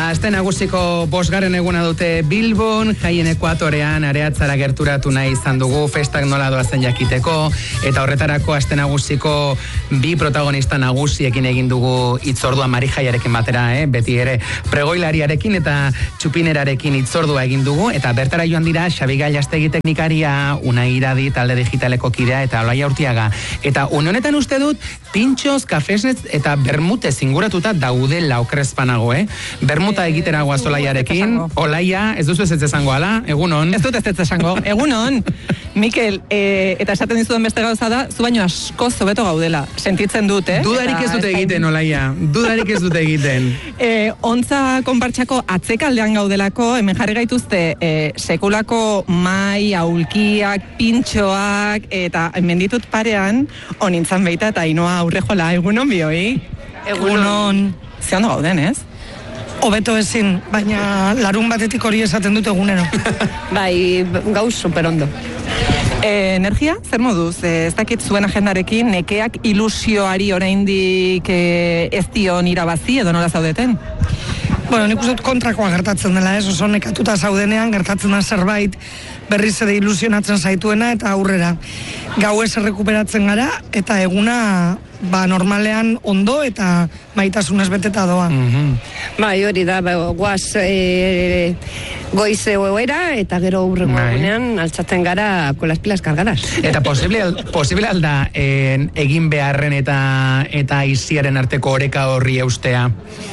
aste nagusiko 5. eguna dute Bilbon, jaien ekuatorean areatzara gerturatu nahi izan dugu, festak nola doazen jakiteko, eta horretarako aste nagusiko 2 protagonista nagusiekin egin dugu hitzordua Marijaiarekin batera, beti ere pregoilariarekin eta txupinerarekin hitzordua egin dugu, eta bertara joan dira Xabi Gallastegi teknikaria, Unai Iradi talde digitaleko kidea eta Olaia Urtiaga. Eta une honetan uste dut pintxoz, kafesnetz eta bermutez inguratuta daudela okrezpanago, Bermuta egitera goaz Olaiarekin. Olaia, ez duzu ez esango, ala? Egunon? Ez dut ez esango. Egunon. Mikel, eta esaten dizuden beste gauza da, zu baino asko zobeto gaudela. Sentitzen dut, Dudarik ez dute egiten, Olaia. Dudarik ez dute egiten. Ontza konpartxako atzekaldean gaudelako, hemen jarri gaituzte sekulako mai, aulkiak, pintxoak, eta hemen ditut parean, onintzan beita eta Ainoa Aurrejola. Egunon bioi? Egunon. Ze ondo gauden, ez? Hobeto ezin, baina larun batetik hori esaten dut egunero. Bai, gauz superondo. Energia, zer moduz? Ez dakit zuen agendarekin, nekeak ilusioari oraindik ez dion irabazi edo nola zaudeten? Bueno, nik uste dut kontrakoa gertatzen dela, oso nekatuta zaudenean, gertatzen da zerbait berriz ere ilusionatzen zaituena eta aurrera. Gauez errekuperatzen gara eta eguna normalean ondo eta maitasunez beteta doa. Bai, hori da, guaz goiz egoera eta gero urrengo egunean altzatzen gara con las pilas cargadas. Eta posible alda egin beharren eta iziaren arteko oreka horri eustea?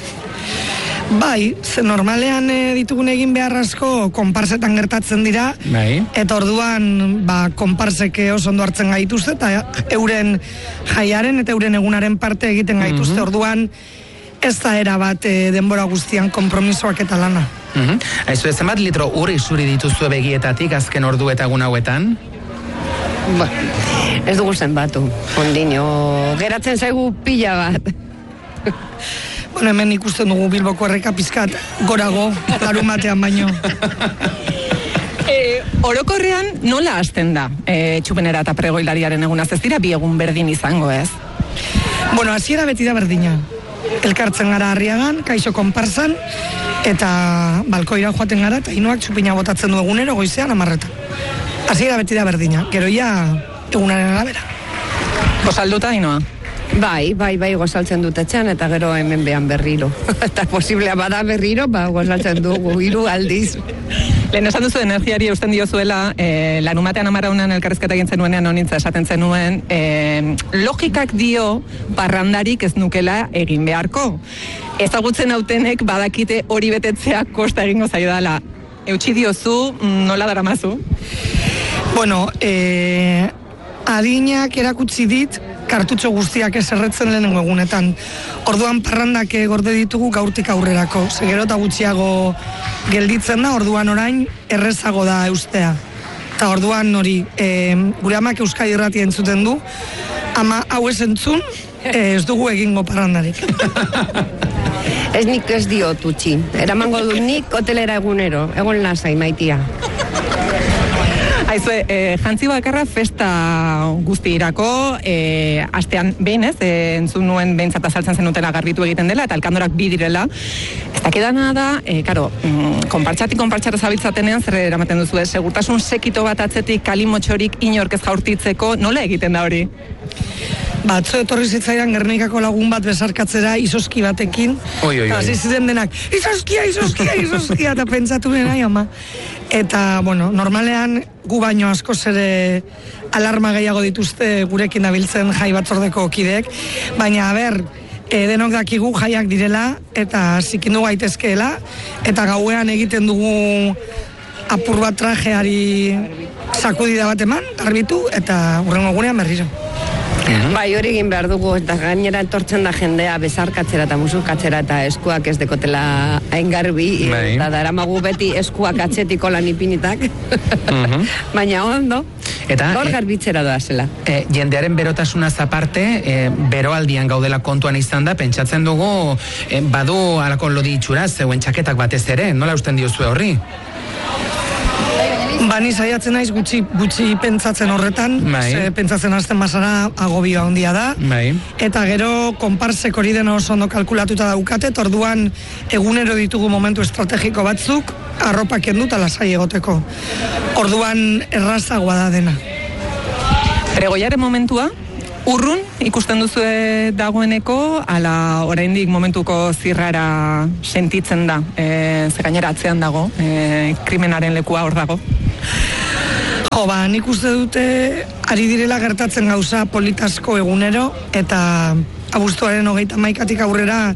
Bai, ze normalean ditugun egin beharrazko konparsetan gertatzen dira, eta orduan konparseke oso ondo hartzen gaituzte, eta euren jaiaren eta euren egunaren parte egiten gaituzte, orduan ez da erabat denbora guztian konpromisoak eta lana. Aizu, zenbat litro uri zuri dituzu begietatik azken ordu eta egun hauetan? Ba, ez dugu zenbatu, ondino, geratzen zaigu pila bat. Bueno, hemen ikusten dugu Bilboko erreka pizkat gorago, larun batean baino. Orokorrean nola hasten da txupenera eta pregoilariaren egunaz, ez dira bi egun berdin izango, ez? Bueno, hasiera beti da berdina. Elkartzen gara Arriagan, kaixo konparsan, eta balkoira joaten gara, eta Ainoak txupina botatzen du egunero goizean 10:00. Hasiera beti da berdina, gero ja egunaren arabera. Gozalduta, Ainoa? Bai, gozaltzen dut etxean eta gero hemen behan berriro. Eta posiblea bada berriro, gozaltzen dugu 3 aldiz. Lehen esan duzu energiari eusten diozuela, larumatean 10:00 elkarrizketa egin zenuenean honintza esaten zenuen, logikak dio parrandarik ez nukela egin beharko. Ezagutzen hautenek badakite hori betetzea kosta egingo zaidala. Eutsi diozu, nola daramazu? Bueno, adinak erakutsi dit, kartutxo guztiak eserretzen lehenengo egunetan. Orduan parrandak gorde ditugu gaurtik aurrerako. Gero eta gutxiago gelditzen da, orduan orain errezago da eustea. Eta orduan hori, gure amak Euskadi Irratia entzuten du, ama hau ez entzun, ez dugu egingo parrandarik. Ez nik ez diot utzi. Eramango dut nik hotelera egunero, egon lasai maitia. Aizue, jantzi bakarra festa guzti irako, astean behin ez, entzun nuen behintzat azaltzen zenutela garbitu egiten dela, eta elkandorak 2 direla. Ez dakidana da, konpartxatik konpartxara zabiltzatenean, zer eramaten duzu ez, segurtasun sekito bat atzetik kalimotxorik inorkez jaurtitzeko, nola egiten da hori? Atzo etorri zitzaidan Gernikako lagun bat besarkatzera izoski batekin. Hasi ziren denak, izoskia, eta pentsatu nena, ama. Eta, bueno, normalean gu baino askoz ere alarma gehiago dituzte gurekin dabiltzen jai batzordeko kideek, baina, denok dakigu jaiak direla, eta zikindu gaitezkeela, eta gauean egiten dugu apur bat trajeari sakudida bat eman, garbitu, eta hurrengo egunean berriro. Bai, hori egin behar dugu, eta gainera etortzen da jendea besarkatzera eta musukatzera eta eskuak ez dekotela hain garbi, eta daramagu beti eskuak atzetiko lan ipinitak, baina ondo, gaur garbitzera doazela. Jendearen berotasunaz aparte, beroaldian gaudela kontuan izan da, pentsatzen dugu, badu alako lodi itxuraz, zeuen txaketak batez ere, nola usten diozue horri? Bani saiatzen naiz gutxi pentsatzen horretan, pentsatzen hasten bazara agobioa handia da. Eta gero konparsek hori dena oso ondo kalkulatuta daukate, orduan egunero ditugu momentu estrategiko batzuk, arropak kendu eta lasai egoteko. Orduan errazagoa da dena. Pregoiaren momentua, urrun ikusten duzu dagoeneko, ala oraindik momentuko zirrara sentitzen da, ze gainera atzean dago, krimenaren lekua hor dago. Nik uste dute ari direla gertatzen gauza politasko egunero, eta abuztuaren 31 aurrera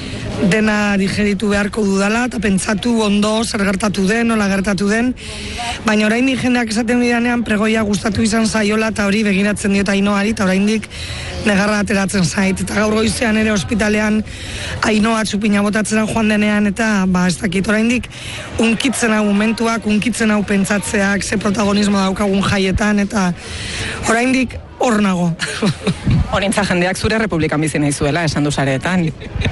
dena digeritu beharko dudala, eta pentsatu ondo zer gertatu den, nola gertatu den, baina oraindik jendeak esaten didanean pregoia gustatu izan zaiola, eta hori begiratzen diot Ainoari, eta oraindik negarra ateratzen zait, eta gaur goizean ere ospitalean Ainoa txupina botatzen joan denean, eta ez dakit oraindik unkitzen hau momentuak, unkitzen hau pentsatzeak, ze protagonismo daukagun jaietan, eta oraindik hor nago. Horintza jendeak zure Republikan bizi nahi zuela, esan du sareetan.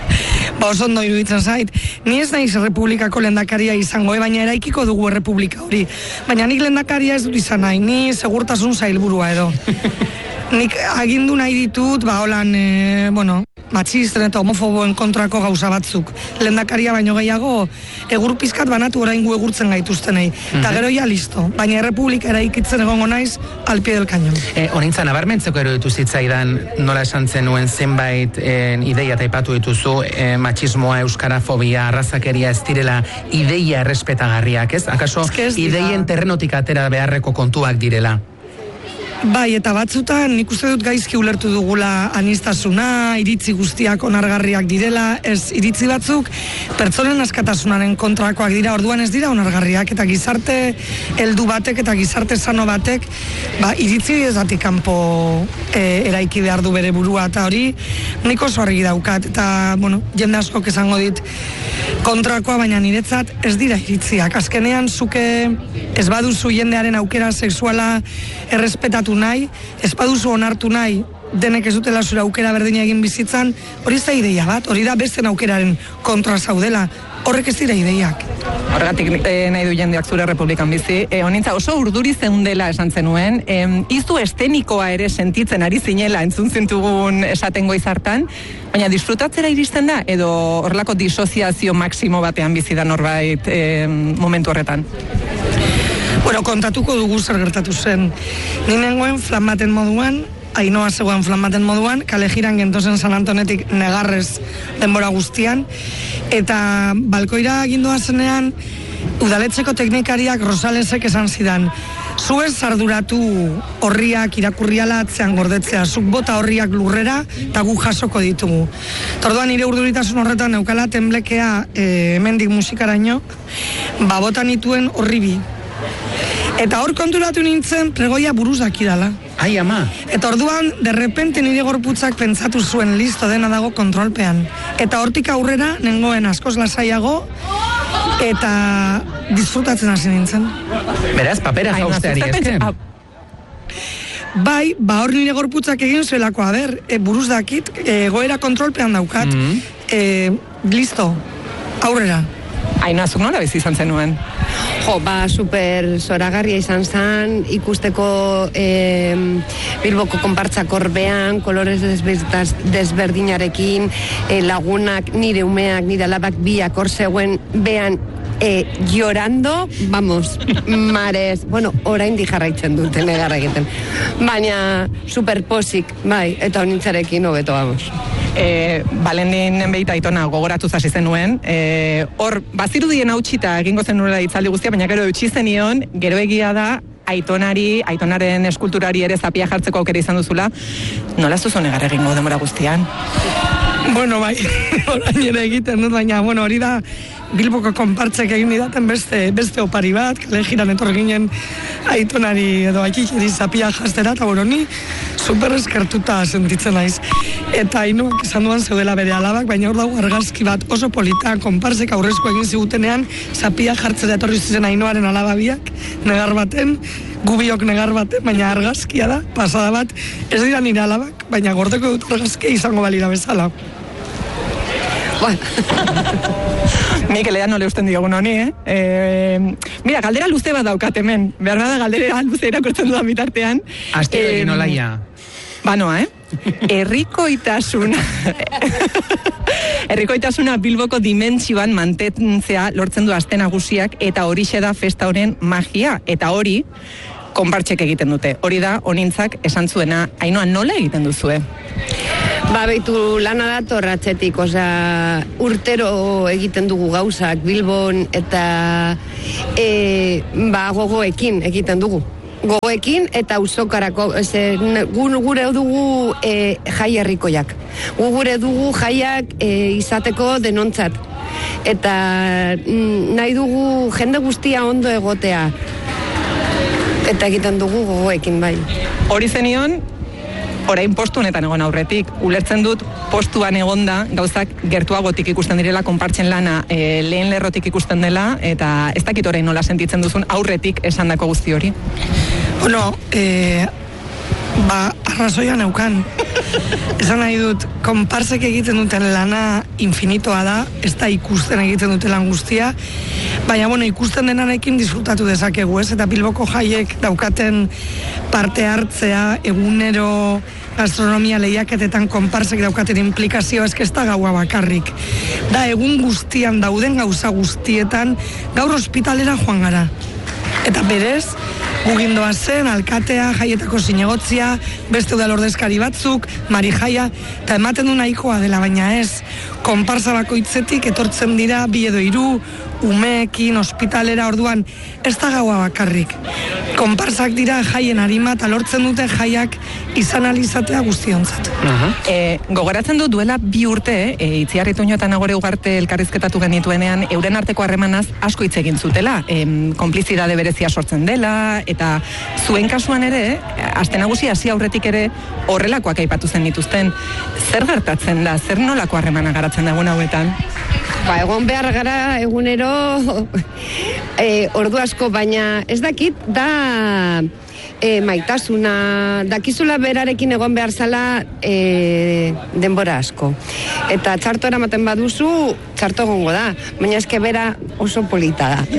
Oso ondo iruditzen zait. Ni ez naiz Republikako lehendakaria izango, baina eraikiko dugu Errepublika hori. Baina nik lehendakaria ez dut izan nahi, ni segurtasun sailburua edo. Nik agindu nahi ditut, holan, matxisten eta homofoboen kontrako gauza batzuk. Lehendakaria baino gehiago, egur pizkat banatu oraingo egurtzen gaituztenei. Eta gero ja listo. Baina Errepublika eraikitzen egongo naiz al pie del cañón. Horintza, nabarmentzeko eruditu zitzaidan nola esan zenuen zenbait ideia taipatu dituzu, matxismoa, euskarafobia, arrazakeria ez direla ideia errespetagarriak, ez? Akaso ideien terrenotik atera beharreko kontuak direla? Bai, eta batzutan nik uste dut gaizki ulertu dugula aniztasuna, iritzi guztiak onargarriak direla, ez iritzi batzuk pertsonen askatasunaren kontrakoak dira, orduan ez dira onargarriak, eta gizarte heldu batek eta gizarte sano batek iritzi ezatik kanpo eraiki behar du bere burua, eta hori nik oso argi daukat, eta jende askok esango dit kontrakoa, baina niretzat ez dira iritziak. Azkenean zuke ez baduzu jendearen aukera sexuala errespetatu nahi, ez baduzu onartu nahi denek ez dutela zure aukera berdina egin bizitzan, hori ez da ideia bat, hori da besten aukeraren kontra zaudela, horrek ez dira ideiak. Horregatik nahi du jendeak zure Republikan bizi. Honintza, oso urduri zeundela esan zenuen, izu estenikoa ere sentitzen ari zinela entzun zintugun esatengo izartan, baina disfrutatzera iristen da, edo horrelako disoziazio maksimo batean bizi da norbait momentu horretan? Kontatuko dugu zer gertatu zen. Ni nengoen flan baten moduan, Ainoa zegoen flan baten moduan, kale jiran gentozen San Antonetik negarrez denbora guztian, eta balkoira gindoa zenean, udaletxeko teknikariak Rosalesek esan zidan, zu ez arduratu horriak irakurriala atzean gordetzea, zuk bota horriak lurrera, eta gu jasoko ditugu. Orduan nire urduritasun horretan neukala tenblekea hemendik musikaraino, bota nituen horri bi. Eta hor konturatu nintzen pregoia buruz dakidala. Ai, ama. Eta orduan, derrepente nire gorputzak pentsatu zuen listo dena dago kontrolpean. Eta hortik aurrera, nengoen askoz lasaiago, eta disfrutatzen hasi nintzen. Beraz, papera jausteari ezken. Bai, hor nire gorputzak egin zuelako, buruz dakit, goera kontrolpean daukat. Listo, aurrera. Ainoa, zuk nola bizi izan zenuen? Super zoragarria izan zen, ikusteko Bilboko konpartzak orbean, kolorez desberdinarekin, lagunak, nire umeak, nire alabak biak hor zegoen behan llorando, mares, oraindik jarraitzen dute negarra egiten. Baina superposik, bai, eta honintzarekin hobeto, Balendinen behita Aitona gogoratu zasi zenuen, hor, bazirudien hautsita egingo zenuela itzaldi guztia, baina gero eutsi zenion, gero egia da, Aitonaren eskulturari ere zapia jartzeko aukera izan duzula, nola zuzu negar egingo denbora guztian? Bai, orain ere egiten dut, baina, hori da, Bilboko konpartzek egin didaten beste opari bat, kale jiran etor ginen Aitonari edo Aikikeri zapia jaztera, eta ni super eskertuta sentitzen naiz. Eta Ainoak esan duan zeudela bere alabak, baina hor dago argazki bat oso polita, konpartzek aurrezko egin zigutenean, zapia jartzera etorri ziren Ainoaren alababiak, negar baten, gubiok negar baten, baina argazkia da, pasada bat, ez dira nire alabak, baina gordeko dut argazkia izango balira bezala. Mikel ean nole usten diogun honi, mira, galdera luze bat daukat hemen. Behar da galdera luze irakurtzen dudan bitartean. Astero egin olaia. Banoa, Herrikoitasuna Bilboko dimentsioan mantentzea lortzen du aste nagusiak eta horixe da festa honen magia. Eta hori, konpartxek egiten dute. Hori da, honintzak esan zuena, Ainhoa, nola egiten duzue? Beitu lana dator atzetik, urtero egiten dugu gauzak Bilbon eta gogoekin egiten dugu. Gogoekin eta auzokarako, gure dugu jai herrikoiak. Gure dugu jaiak izateko denontzat. Eta nahi dugu jende guztia ondo egotea. Eta egiten dugu gogoekin, bai. Hori zenion, orain postu honetan egon aurretik, ulertzen dut postuan egonda gauzak gertuagotik ikusten direla, konpartzen lana lehen lerrotik ikusten dela, eta ez dakit orain nola sentitzen duzun aurretik esandako guzti hori. Bueno, arrazoia neukan. Esan nahi dut, konparsek egiten duten lana infinitoa da, ez da ikusten egiten duten lan guztia, baina, ikusten denarekin disfrutatu dezakegu, ez? Eta Bilboko jaiek daukaten parte hartzea, egunero gastronomia lehiaketetan konparsek daukaten implikazioa ez da gaua bakarrik. Da, egun guztian dauden gauza guztietan, gaur ospitalera joan gara. Eta berez, gugindoa zen, alkatea, jaietako zinegotzia, beste udalordezkari batzuk, mari jaia, eta ematen du nahikoa dela, baina ez, konparsa bakoitzetik etortzen dira 2 edo 3 umeekin, ospitalera, orduan, ez da gaua bakarrik. Konparsak dira jaien arima eta lortzen dute jaiak izan alizatea guztionzat. Gogoratzen du duela 2 urte, Itziarri Toño eta Nagore Ugarte elkarrizketatu genituenean, euren arteko harremanaz asko hitz egin zutela, konplizidade berezia sortzen dela, eta zuen kasuan ere, aste nagusi hasi aurretik ere horrelakoak aipatu zen dituzten. Zer gertatzen da, zer nolako harremana garatzen da egun hauetan? Egon behar gara egunero ordu asko, baina ez dakit, da maitasuna, dakizula berarekin egon behar zala denbora asko. Eta txarto eramaten baduzu, txarto egongo da, baina eske bera oso polita da.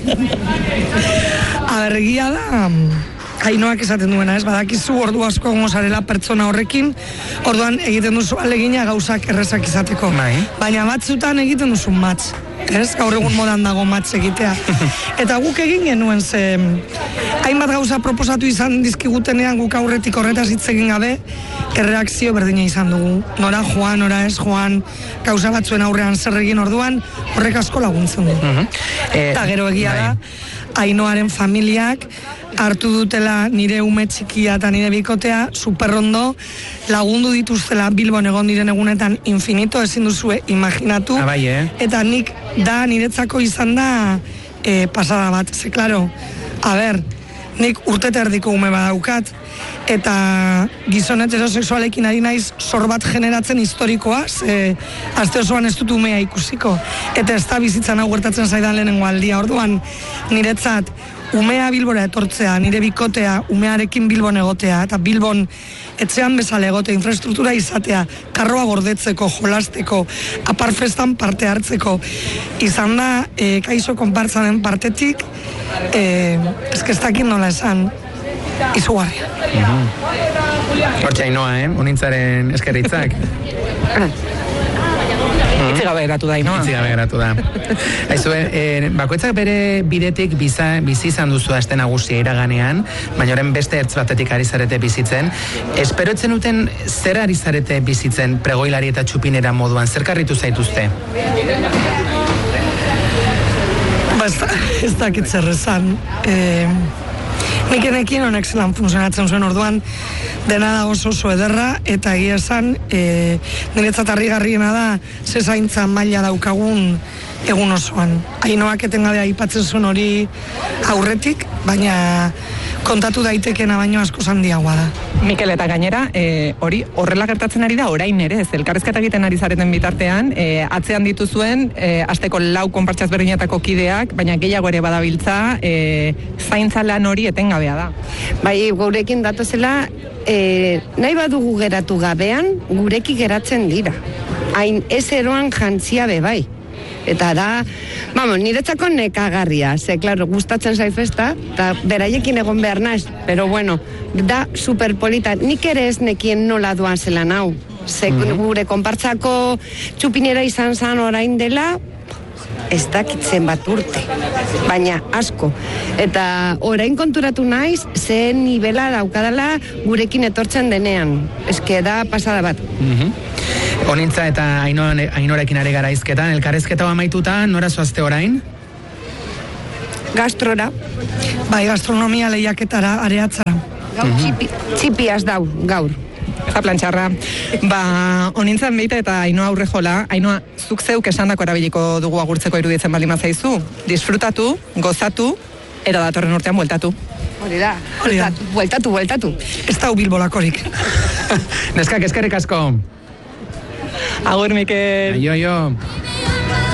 Abergia da, Ainhoak esaten duena, ez, badakizu ordu asko egongo zarela pertsona horrekin, orduan egiten duzu alegina gauzak errezak izateko. Baina batzutan egiten duzu matz, ez? Gaur egun modan dago matz egitea. Eta guk egin genuen ze, hainbat gauza proposatu izan dizkigutenean guk aurretik horretaz hitz egin gabe, erreakzio berdina izan dugu. Nora joan, nora ez joan, gauza batzuen aurrean zer egin orduan, horrek asko laguntzen du. Eta gero egia da, Ainhoaren familiak hartu dutela nire ume txikia eta nire bikotea superrondo lagundu dituztela Bilbon egon diren egunetan infinito, ezin duzue imaginatu. Eta nik da niretzako izan da pasada bat. Ze, klaro, nik urte erdiko ume badaukat, eta gizon heterosexualekin ari naiz zor bat generatzen historikoa, ze aste osoan ez dut umea ikusiko. Eta ez da bizitzan hau gertatzen zaidan lehenengo aldia, orduan niretzat umea Bilbora etortzea, nire bikotea umearekin Bilbon egotea, eta Bilbon etxean bezala egotea, infrastruktura izatea, karroa gordetzeko, jolasteko, aparfestan parte hartzeko, izan da kaixo konpartzaren partetik, ez nola esan, izugarria. Hortxe Ainhoa, unintzaren eskerritzak. Itzigabe geratu da, Ainhoa. Itzigabe geratu da. Aizue, bakoitzak bere bidetik bizi izan duzu aste nagusia iraganean, baina horren beste ertz batetik ari zarete bizitzen. Esperotzen duten zer ari zarete bizitzen pregoilari eta txupinera moduan, zer karritu zaituzte? Ez dakit zer esan. Nik enekin honek zelan funtzionatzen zuen orduan, dena da oso ederra, eta egia esan, niretzat harrigarriena da, ze zaintza maila daukagun egun osoan. Ainhoak etengabe aipatzen zuen hori aurretik, baina kontatu daitekena baino asko handiagoa da. Mikel, eta gainera, hori horrela gertatzen ari da orain ere, ez elkarrizketa egiten ari zareten bitartean, atzean dituzuen, asteko 4 konpartxaz berdinetako kideak, baina gehiago ere badabiltza, zaintza lan hori etengabea da. Bai, gurekin datozela, nahi badugu geratu gabean, gureki geratzen dira. hain ez eroan jantzia bebai. Eta da, niretzako nekagarria, ze, klaro, gustatzen zai festa, eta beraiekin egon behar naiz, pero bueno, da superpolita. Nik ere ez nekien nola doan zelan hau. Ze, gure konpartzako txupinera izan zan orain dela, ez dakitzen bat urte, baina asko. Eta orain konturatu naiz, ze nivela daukadala gurekin etortzen denean. Eske da pasada bat. Onintza eta Ainorekin ari gara izketan, elkarrezketa amaituta, nora zoazte orain? Gastrora. Bai, gastronomia lehiaketara, Areatzara. Gaur txipiaz dau, gaur. Eta plantxarra. Onintzan behita eta Ainoa aurre jola, Ainoa, zuk zeuk esandako erabiliko dugu agurtzeko iruditzen baldin bazaizu. Disfrutatu, gozatu, era datorren urtean bueltatu. Hori da, bueltatu. Ez da Bilbolakorik. Neskak, eskerrik asko. Agur, Mikel. Aio.